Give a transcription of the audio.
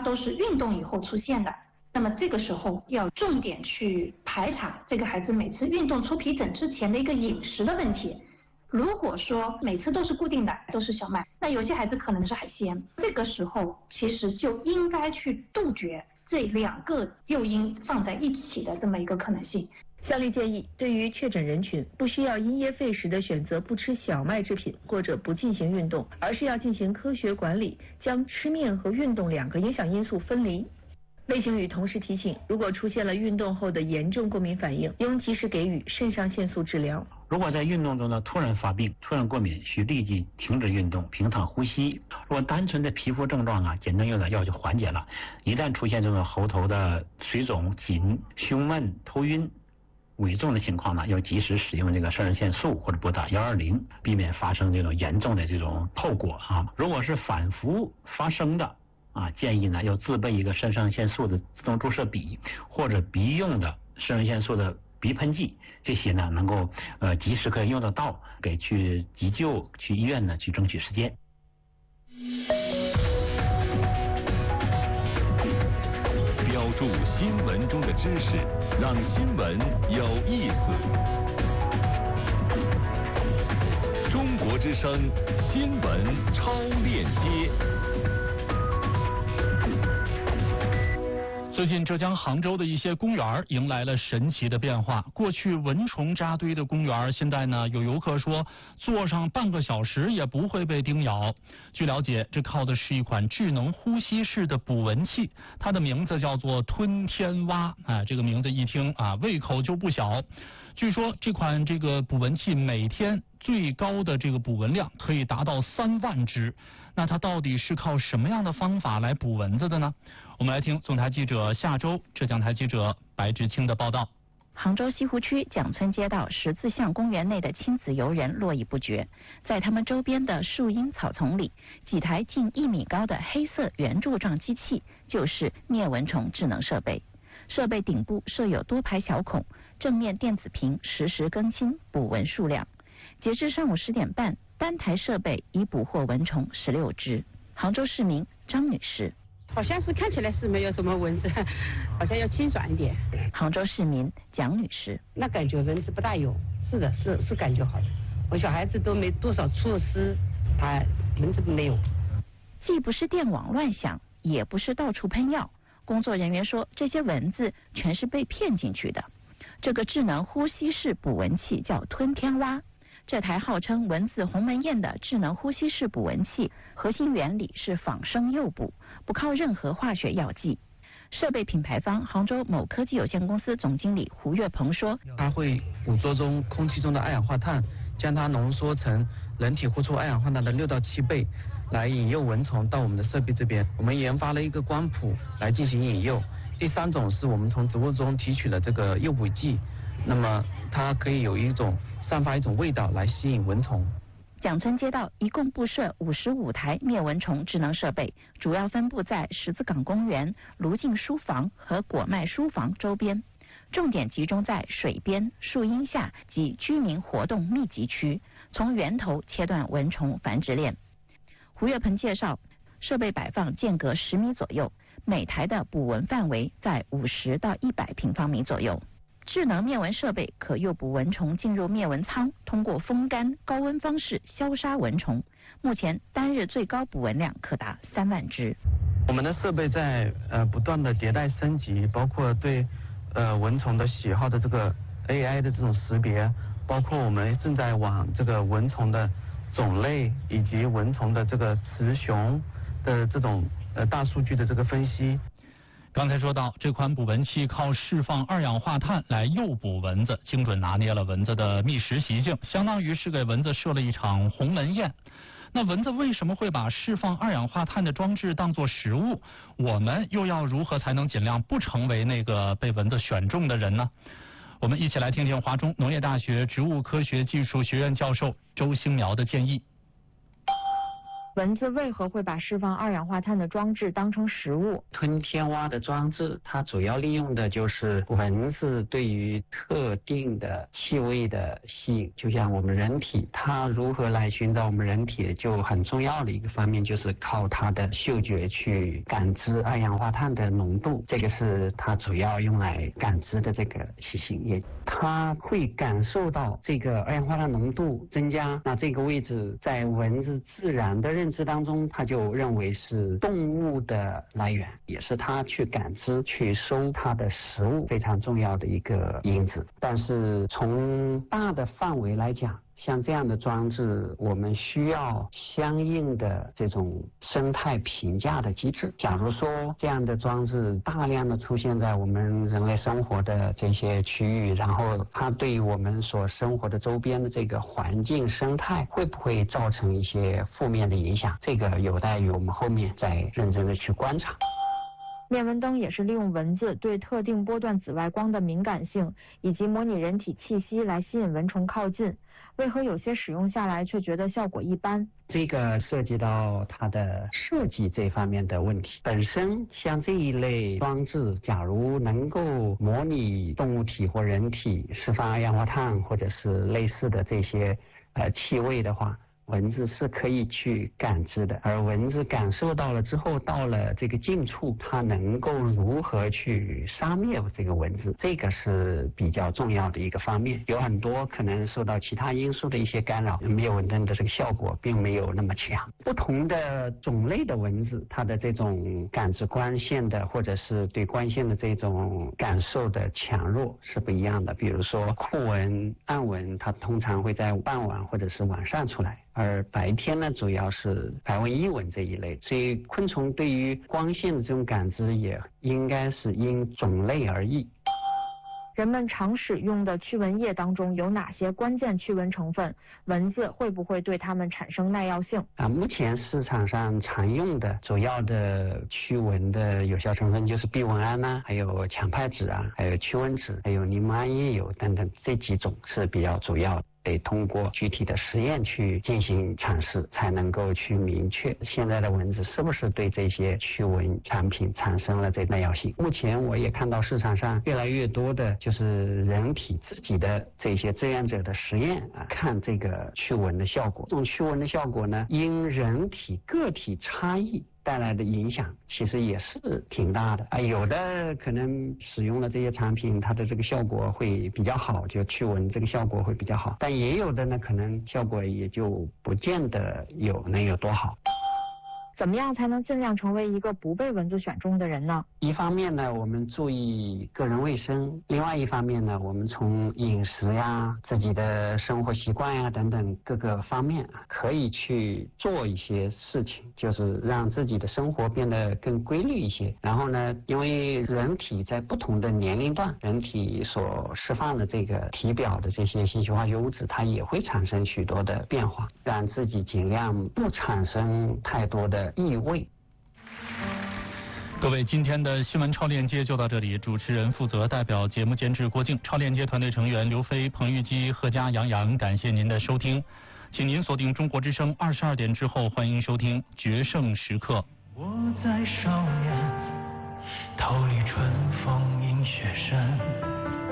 都是运动以后出现的。那么这个时候要重点去排查这个孩子每次运动出皮疹之前的一个饮食的问题。如果说每次都是固定的，都是小麦，那有些孩子可能是海鲜，这个时候其实就应该去杜绝这2个诱因放在一起的这么一个可能性。 效力建议，对于确诊人群，不需要因噎废食的选择不吃小麦制品或者不进行运动，而是要进行科学管理，将吃面和运动2个影响因素分离。卫星宇同时提醒，如果出现了运动后的严重过敏反应，应及时给予肾上腺素治疗。 如果在运动中呢突然发病、突然过敏，需立即停止运动，平躺呼吸。如果单纯的皮肤症状简单用的药就缓解了。一旦出现这种喉头的水肿、紧、胸闷、头晕、危重的情况呢，要及时使用这个肾上腺素或者拨打120，避免发生这种严重的这种后果如果是反复发生的建议呢要自备一个肾上腺素的自动注射笔，或者鼻用的肾上腺素的鼻喷剂，这些呢能够及时可以用得到，给去急救、去医院呢去争取时间。 标注新闻中的知识，让新闻有意思。中国之声新闻超链接。 最近浙江杭州的一些公园迎来了神奇的变化。过去蚊虫扎堆的公园，现在呢有游客说坐上半个小时也不会被叮咬。据了解，这靠的是一款智能呼吸式的捕蚊器，它的名字叫做吞天蛙。这个名字一听胃口就不小。据说这款捕蚊器每天最高的这个捕蚊量可以达到3万只。那它到底是靠什么样的方法来捕蚊子的呢？我们来听总台记者夏周、浙江台记者白志清的报道。 杭州西湖区蒋村街道十字巷公园内的亲子游人络绎不绝，在他们周边的树荫草丛里，几台近1米高的黑色圆柱状机器就是灭蚊虫智能设备。设备顶部设有多排小孔，正面电子屏实时更新捕蚊数量。截至上午10点半，单台设备已捕获蚊虫16只。杭州市民张女士： 好像是看起来是没有什么蚊子，好像要清爽一点。 杭州市民蒋女士： 那感觉蚊子不大有，是的，是感觉好的。我小孩子都没多少措施，他蚊子没有。 既不是电网乱响，也不是到处喷药。工作人员说，这些蚊子全是被骗进去的。这个智能呼吸式捕蚊器叫吞天蛙。这台号称蚊子鸿门宴的智能呼吸式捕蚊器，核心原理是仿生诱捕，不靠任何化学药剂。设备品牌方杭州某科技有限公司总经理胡月鹏说：“ 它会捕捉中空气中的二氧化碳，将它浓缩成人体呼出二氧化碳的6到7倍，来引诱蚊虫到我们的设备这边。我们研发了一个光谱来进行引诱。第3种是我们从植物中提取了这个诱捕剂，那么它可以散发一种味道来吸引蚊虫。” 蒋村街道一共布设55台灭蚊虫智能设备，主要分布在十字岗公园、卢静书房和果麦书房周边，重点集中在水边、树荫下及居民活动密集区，从源头切断蚊虫繁殖链。胡月鹏介绍，设备摆放间隔10米左右，每台的捕蚊范围在50到100平方米左右。智能灭蚊设备可诱捕蚊虫进入灭蚊舱，通过风干、高温方式消杀蚊虫。目前单日最高捕蚊量可达3万只。 我们的设备在不断的迭代升级，包括对蚊虫的喜好的这个 AI 的这种识别，包括我们正在往这个蚊虫的种类以及蚊虫的这个雌雄的这种大数据的这个分析。 刚才说到，这款捕蚊器靠释放二氧化碳来诱捕蚊子，精准拿捏了蚊子的觅食习性，相当于是给蚊子设了一场鸿门宴。那蚊子为什么会把释放二氧化碳的装置当作食物？我们又要如何才能尽量不成为那个被蚊子选中的人呢？我们一起来听听华中农业大学植物科学技术学院教授周兴苗的建议。 蚊子为何会把释放二氧化碳的装置当成食物？ 吞天蛙的装置，它主要利用的就是蚊子对于特定的气味的吸引。就像我们人体，它如何来寻找我们人体，就很重要的一个方面就是靠它的嗅觉去感知二氧化碳的浓度，这个是它主要用来感知的这个习性。也它会感受到这个二氧化碳浓度增加，那这个位置在蚊子自然的认知当中，它就认为是动物的来源，也是它去感知去收它的食物非常重要的一个因子。但是从大的范围来讲，像这样的装置，我们需要相应的这种生态评价的机制。假如说这样的装置大量的出现在我们人类生活的这些区域，然后它对于我们所生活的周边的这个环境生态会不会造成一些负面的影响，这个有待于我们后面再认真的去观察。 面蚊灯也是利用蚊子对特定波段紫外光的敏感性以及模拟人体气息来吸引蚊虫靠近，为何有些使用下来却觉得效果一般？ 这个涉及到它的设计这方面的问题。本身像这一类装置，假如能够模拟动物体或人体释放二氧化碳或者是类似的这些气味的话，蚊子是可以去感知的，而蚊子感受到了之后，到了这个近处，它能够如何去杀灭这个蚊子，这个是比较重要的一个方面。有很多可能受到其他因素的一些干扰，灭蚊灯的这个效果并没有那么强。不同的种类的蚊子，它的这种感知光线的或者是对光线的这种感受的强弱是不一样的。比如说酷蚊、暗蚊，它通常会在傍晚或者是晚上出来，而白天呢，主要是白蚊、伊蚊这一类，所以昆虫对于光线的这种感知也应该是因种类而异。 人们常使用的驱蚊液当中有哪些关键驱蚊成分？蚊子会不会对它们产生耐药性？ 目前市场上常用的主要的驱蚊的有效成分就是避蚊胺啊，还有羟派酯啊，还有驱蚊酯，还有柠檬胺叶油等等，这几种是比较主要的。得通过具体的实验去进行尝试，才能够去明确现在的蚊子是不是对这些驱蚊产品产生了这耐药性。目前我也看到市场上越来越多的就是人体自己的这些志愿者的实验看这个驱蚊的效果。这种驱蚊的效果呢，因人体个体差异带来的影响其实也是挺大的有的可能使用了这些产品，它的这个效果会比较好，就驱蚊这个效果会比较好，但也有的呢，可能效果也就不见得能有多好。 怎么样才能尽量成为一个不被蚊子选中的人呢？ 一方面呢，我们注意个人卫生；另外一方面呢，我们从饮食呀、自己的生活习惯呀等等各个方面可以去做一些事情，就是让自己的生活变得更规律一些。然后呢，因为人体在不同的年龄段，人体所释放的这个体表的这些信息化学物质，它也会产生许多的变化，让自己尽量不产生太多的异味。 各位，今天的新闻超链接就到这里。主持人负责，代表节目监制郭靖，超链接团队成员刘飞、彭玉基、贺佳、杨洋，感谢您的收听。请您锁定中国之声22点之后，欢迎收听决胜时刻。 我在少年，桃李春风映雪山。